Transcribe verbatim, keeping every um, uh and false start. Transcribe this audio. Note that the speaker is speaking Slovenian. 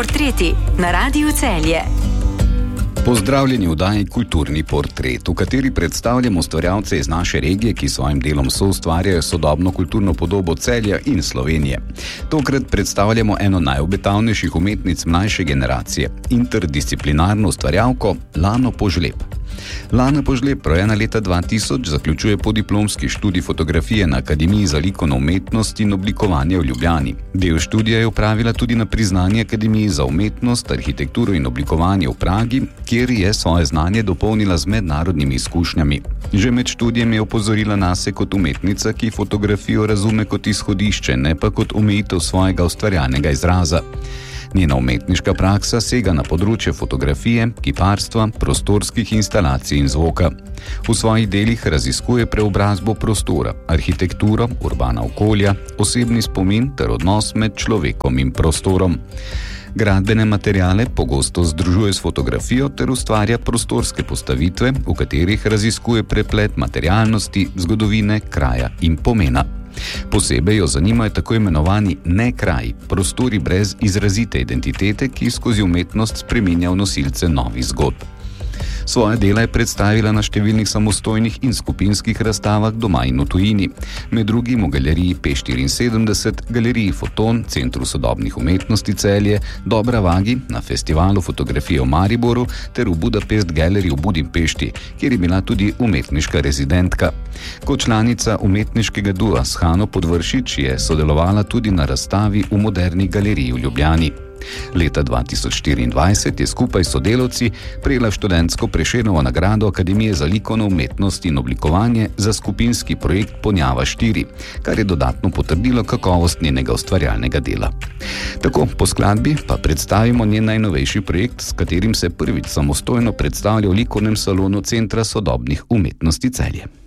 Portreti na Radiu Celje. Pozdravljeni v oddaji Kulturni portret, v kateri predstavljamo ustvarjalce iz naše regije, ki svojim delom soustvarjajo sodobno kulturno podobo Celja in Slovenije. Tokrat predstavljamo eno najobetavnejših umetnic mlajše generacije, interdisciplinarno ustvarjalko Lano Požlep. Lana Požlep, rojena leta dva tisoč, zaključuje podiplomski študij fotografije na Akademiji za likovno umetnost in oblikovanje v Ljubljani. Del študija je opravila tudi na priznani Akademiji za umetnost, arhitekturo in oblikovanje v Pragi, kjer je svoje znanje dopolnila z mednarodnimi izkušnjami. Že med študijem je opozorila nase kot umetnica, ki fotografijo razume kot izhodišče, ne pa kot omejitev svojega ustvarjalnega izraza. Njena umetniška praksa sega na področje fotografije, kiparstva, prostorskih instalacij in zvoka. V svojih delih raziskuje preobrazbo prostora, arhitekturo, urbana okolja, osebni spomin ter odnos med človekom in prostorom. Gradbene materiale pogosto združuje s fotografijo ter ustvarja prostorske postavitve, v katerih raziskuje preplet materialnosti, zgodovine, kraja in pomena. Posebej jo zanimajo tako imenovani nekraji, prostori brez izrazite identitete, ki skozi umetnost spreminja v nosilce novih zgodb. Svoje dela je predstavila na številnih samostojnih in skupinskih razstavah doma in v tujini, med drugim v galeriji P štiriinsedemdeset, galeriji Foton, Centru sodobnih umetnosti Celje, Dobra Vagi, na festivalu fotografije v Mariboru ter v Budapest Gallery v Budimpešti, kjer je bila tudi umetniška rezidentka. Kot članica umetniškega dua s Hano Podvršič je sodelovala tudi na razstavi v Moderni galeriji v Ljubljani. Leta dva tisoč štiriindvajset je skupaj s sodelavci prejela študentsko Prešernovo nagrado Akademije za likovno umetnost in oblikovanje za skupinski projekt Ponjava štiri, kar je dodatno potrdilo kakovost njenega ustvarjalnega dela. Tako po skladbi pa predstavimo njen najnovejši projekt, s katerim se prvič samostojno predstavlja v likovnem salonu Centra sodobnih umetnosti Celje.